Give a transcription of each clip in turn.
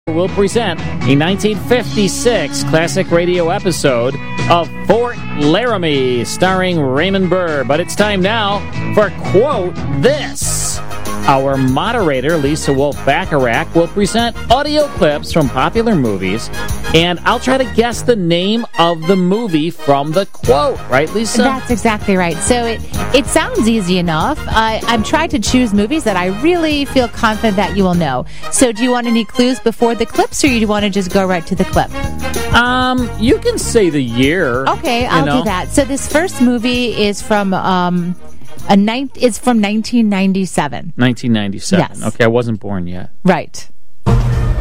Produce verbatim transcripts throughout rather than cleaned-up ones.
will present a nineteen fifty-six classic radio episode of Fort Laramie, starring Raymond Burr. But it's time now for Quote This. Our moderator, Lisa Wolf-Bacharach, will present audio clips from popular movies, and I'll try to guess the name of the movie from the quote. Right, Lisa? That's exactly right. So it it sounds easy enough. I, I've tried to choose movies that I really feel confident that you will know. So do you want any clues before the clips, or do you want to just go right to the clip? Um, you can say the year. Okay, I'll you know? do that. So this first movie is from... Um, A nine, it's from nineteen ninety-seven. nineteen ninety-seven. Yes. Okay, I wasn't born yet. Right. I'm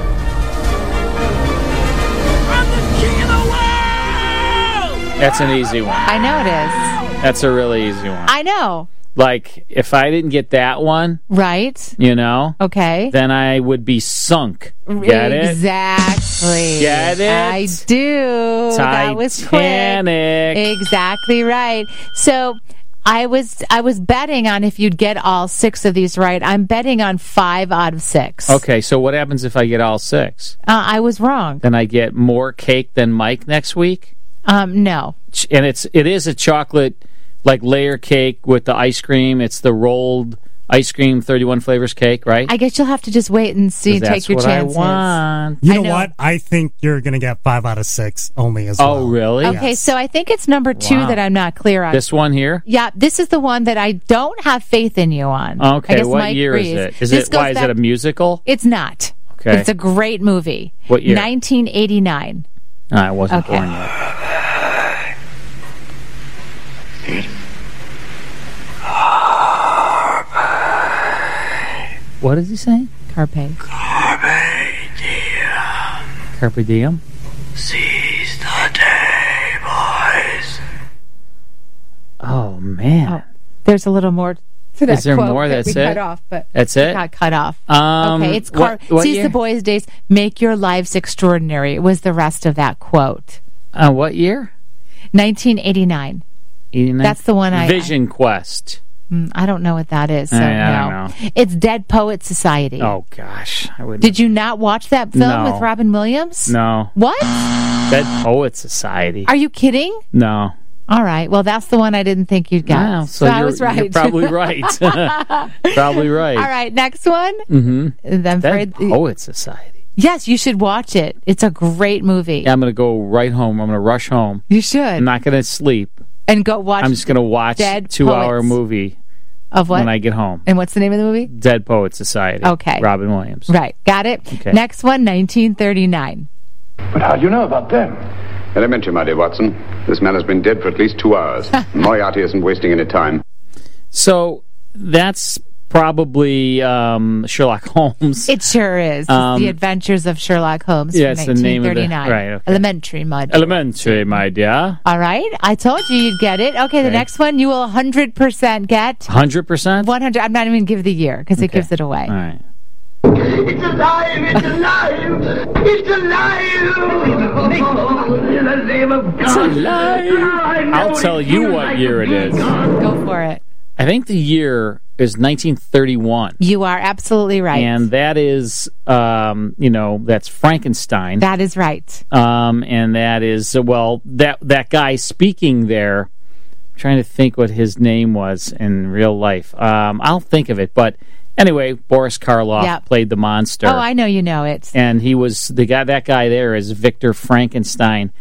the king of the world! That's an easy one. I know it is. That's a really easy one. I know. Like, if I didn't get that one, Right. you know, Okay. then I would be sunk. Get it? Exactly. Get it? I do. That was quick. Titanic. Exactly right. So... I was I was betting on if you'd get all six of these right. I'm betting on five out of six. Okay, so what happens if I get all six? Uh, I was wrong. Then I get more cake than Mike next week? Um, no. Ch- And it's it is a chocolate, like, layer cake with the ice cream. It's the rolled ice cream, thirty-one flavors cake, right? I guess you'll have to just wait and see and 'Cause take your that's what chances. I want. You I know, know. what? I think you're going to get five out of six only as well. Oh, really? Okay, Yes. so I think it's number two Wow. that I'm not clear on. This one here? Yeah, this is the one that I don't have faith in you on. Okay, I guess what Mike year agrees. is it? Is This it goes why is back- it a musical? It's not. Okay. It's a great movie. What year? nineteen eighty-nine. No, I wasn't Okay. born yet. What is he saying? Carpe. Carpe diem. Carpe diem? Seize the day, boys. Oh, man. Oh, there's a little more to that Is there quote more? that That's we it? cut off, but That's it it? got cut off. Um, okay, it's car- what- what Seize year? the boys' days. Make your lives extraordinary. It was the rest of that quote. Uh, what year? nineteen eighty-nine. eighty-nine? That's the one I- Vision Quest. Mm, I don't know what that is. So I- I no, don't know. It's Dead Poet Society. Oh, gosh. I would. Did you not watch that film No. with Robin Williams? No. What? Dead Poet Society. Are you kidding? No. All right. Well, that's the one I didn't think you'd get. Wow, so I you're, was right. you're probably right. Probably right. All right. Next one. Mm-hmm. I'm Dead afraid- Poet Society. Yes, you should watch it. It's a great movie. Yeah, I'm going to go right home. I'm going to rush home. You should. I'm not going to sleep. And go watch. I'm just going to watch Dead two-hour Poets. movie Of what? when I get home. And what's the name of the movie? Dead Poet Society. Okay. Robin Williams. Right. Got it. Okay. Next one, nineteen thirty-nine. But how do you know about them? Elementary, my dear Watson. This man has been dead for at least two hours. Moriarty isn't wasting any time. So that's probably um, Sherlock Holmes. It sure is. It's Um, The Adventures of Sherlock Holmes yeah, from it's the name of the- nineteen thirty-nine. right, okay. Elementary, Mud. Elementary, my dear. All right. I told you you'd get it. Okay, the Okay. next one you will one hundred percent get. one hundred percent? one hundred. I'm not even give the year because it Okay. gives it away. All right. It's alive! It's alive! It's alive! In the name of God! It's alive! I'll tell you what year it is. Go for it. I think the year is nineteen thirty-one. You are absolutely right. And that is, um, you know, that's Frankenstein. That is right. Um, and that is, uh, well, that that guy speaking there, I'm trying to think what his name was in real life. Um, I'll think of it. But anyway, Boris Karloff Yep. played the monster. Oh, I know you know it. And he was, the guy, that guy there is Victor Frankenstein.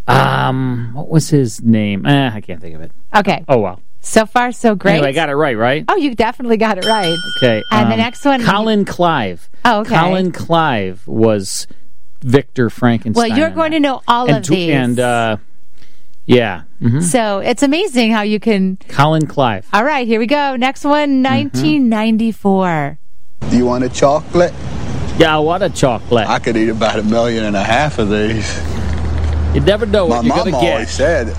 Um, what was his name? Eh, I can't think of it. Okay. Oh, well. So far, so great. Anyway, I got it right, right? Oh, you definitely got it right. Okay. And the um, next one- Colin Clive. Oh, okay. Colin Clive was Victor Frankenstein. Well, you're in going that. to know all and of tw- these. And, uh, yeah. hmm So it's amazing how you can. Colin Clive. All right, here we go. Next one, nineteen ninety-four. Do you want a chocolate? Yeah, what a chocolate. I could eat about a million and a half of these. You never know My what you're mom going to always get. said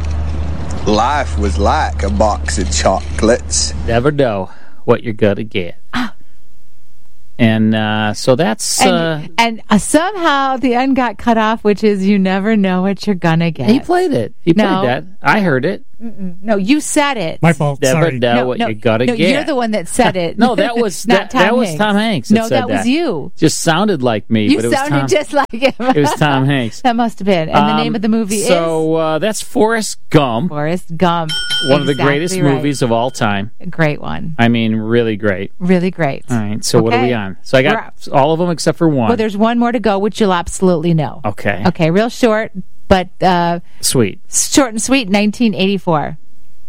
life was like a box of chocolates. Never know what you're going to get. And uh, so that's... And, uh, and uh, somehow the end got cut off, which is you never know what you're going to get. He played it. He played No. that. I heard it. Mm-mm. No, you said it. My fault. Never Sorry. know no, what no, you gotta no, get. you're the one that said it. No, that was Not that, Tom that was Hanks. Tom Hanks. That No, said that was you. Just sounded like me, You but it was sounded Tom. just like him. It was Tom Hanks. That must have been. And the name Um, of the movie is So uh, that's Forrest Gump, Forrest Gump. one of the Exactly greatest right. movies of all time. A great one. I mean, really great. Really great. All right, so what are Okay. we on? So I got all of them except for one. Well, there's one more to go, which you'll absolutely know. Okay. Okay, real short, but uh, Sweet. short and sweet, nineteen eighty-four.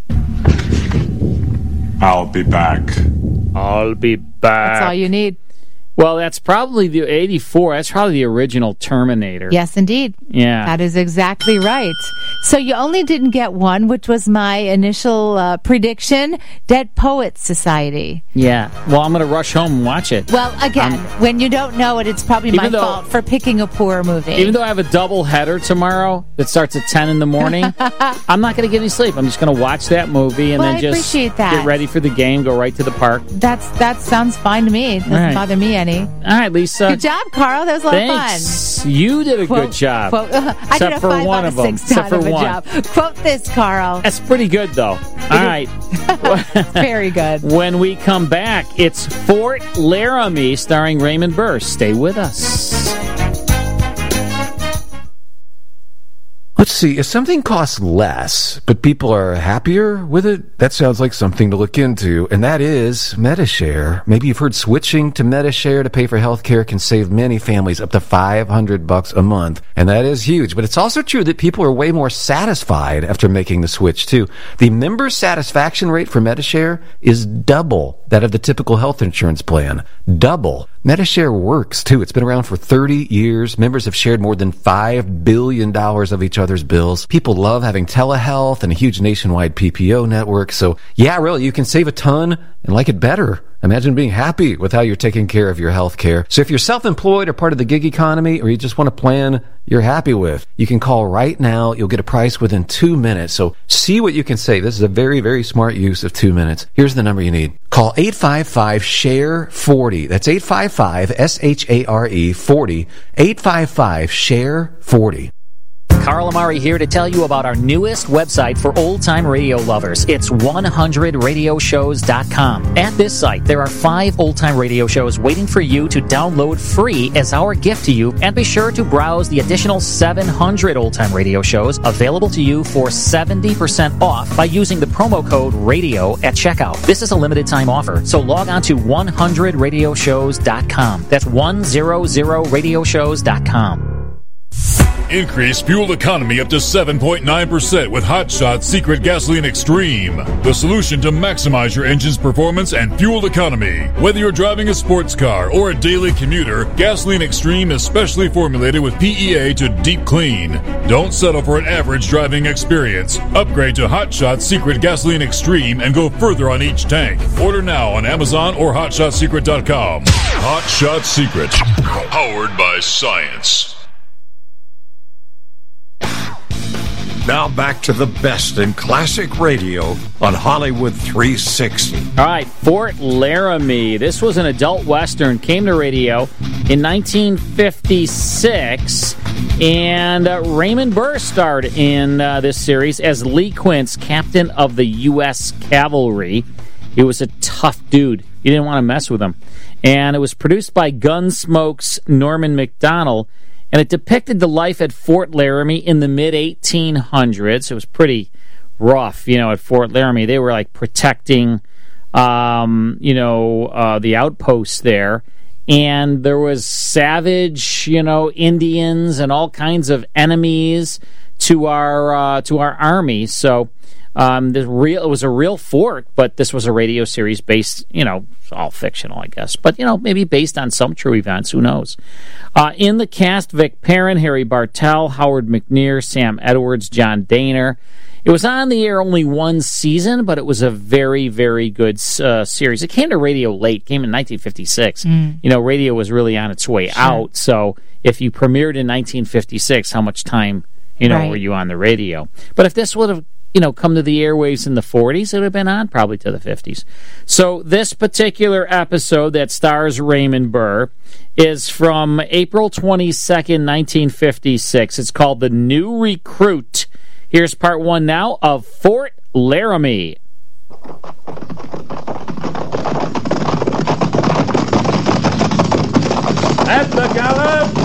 I'll be back. I'll be back. That's all you need. Well, that's probably the eighty-four. That's probably the original Terminator. Yes, indeed. Yeah. That is exactly right. So you only didn't get one, which was my initial uh, prediction, Dead Poets Society. Yeah. Well, I'm going to rush home and watch it. Well, again, when you don't know it, it's probably my Even though- fault for picking a poor movie. Even though I have a double header tomorrow that starts at ten in the morning, I'm not going to get any sleep. I'm just going to watch that movie and Well, then I just appreciate that. get ready for the game, go right to the park. That's That sounds fine to me. It doesn't All right. bother me any. All right, Lisa. Good job, Carl. That was a lot of fun. Thanks. You did a Quote- good job. quote- uh, I Except did a for five one out of of them. six Except kind for of a one. job. Quote this, Carl. That's pretty good, though. All right. Very good. When we come back, it's Fort Laramie starring Raymond Burr. Stay with us. Let's see, if something costs less, but people are happier with it, that sounds like something to look into, and that is Medi-Share. Maybe you've heard switching to Medi-Share to pay for health care can save many families up to five hundred bucks a month, and that is huge. But it's also true that people are way more satisfied after making the switch, too. The member satisfaction rate for Medi-Share is double that of the typical health insurance plan. Double. Medi-Share works, too. It's been around for thirty years. Members have shared more than five billion dollars of each other's bills. People love having telehealth and a huge nationwide P P O network. So, yeah, really, you can save a ton and like it better. Imagine being happy with how you're taking care of your health care. So if you're self-employed or part of the gig economy, or you just want a plan you're happy with, you can call right now. You'll get a price within two minutes. So see what you can save. This is a very, very smart use of two minutes. Here's the number you need. Call eight five five, S H A R E, forty. That's eight five five, S H A R E, forty. eight five five, S H A R E, forty. Carl Amari here to tell you about our newest website for old-time radio lovers. It's one hundred radio shows dot com. At this site, there are five old-time radio shows waiting for you to download free as our gift to you, and be sure to browse the additional seven hundred old-time radio shows available to you for seventy percent off by using the promo code RADIO at checkout. This is a limited-time offer, so log on to one hundred radio shows dot com. That's one hundred radio shows dot com. Increase fuel economy up to seven point nine percent with Hot Shot Secret Gasoline Extreme. The solution to maximize your engine's performance and fuel economy. Whether you're driving a sports car or a daily commuter, Gasoline Extreme is specially formulated with P E A to deep clean. Don't settle for an average driving experience. Upgrade to Hot Shot Secret Gasoline Extreme and go further on each tank. Order now on Amazon or hot shot secret dot com. Hot Shot Secret. Powered by science. Now back to the best in classic radio on Hollywood three sixty. All right, Fort Laramie. This was an adult Western, came to radio in nineteen fifty-six, and uh, Raymond Burr starred in uh, this series as Lee Quince, captain of the U S Cavalry. He was a tough dude. You didn't want to mess with him. And it was produced by Gunsmoke's Norman MacDonald, and it depicted the life at Fort Laramie in the mid eighteen hundreds. It was pretty rough, you know, at Fort Laramie. They were, like, protecting, um, you know, uh, the outposts there. And there was savage, you know, Indians and all kinds of enemies to our uh, to our army. So um, the real it was a real fort, but this was a radio series based, you know, all fictional, I guess. But, you know, maybe based on some true events. Who knows? Uh, in the cast, Vic Perrin, Harry Bartell, Howard McNear, Sam Edwards, John Daner. It was on the air only one season, but it was a very, very good uh, series. It came to radio late. It came in nineteen fifty-six. Mm. You know, radio was really on its way sure. out. So if you premiered in nineteen fifty-six, how much time, you know, right. were you on the radio? But if this would have you know, come to the airwaves in the forties, it would have been on probably to the fifties. So this particular episode that stars Raymond Burr is from April twenty-second, nineteen fifty-six. It's called The New Recruit. Here's part one now of Fort Laramie. At the gallop,